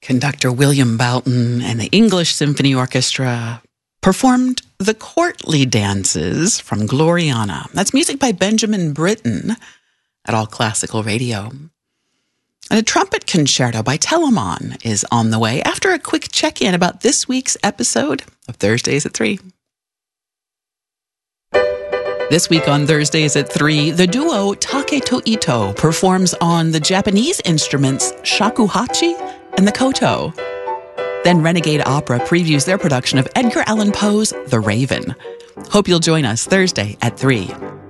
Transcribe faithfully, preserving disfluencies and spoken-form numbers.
Conductor William Boughton and the English Symphony Orchestra performed the courtly dances from Gloriana. That's music by Benjamin Britten at All Classical Radio. And a trumpet concerto by Telemann is on the way after a quick check-in about this week's episode of Thursdays at three. This week on Thursdays at three, the duo Taketo Ito performs on the Japanese instruments shakuhachi and the koto. Then Renegade Opera previews their production of Edgar Allan Poe's The Raven. Hope you'll join us Thursday at three.